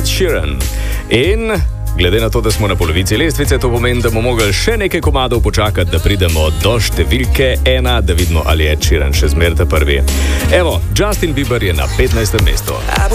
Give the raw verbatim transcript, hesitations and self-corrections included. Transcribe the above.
Sheeran. In glede na to, da smo na polovici lestvice, to pomeni, da bomo mogli še nekaj komadov počakati, da pridemo do številke ena, da vidimo, ali je Ed Sheeran še zmeraj prvi. Evo, Justin Bieber je na petnajstem mestu.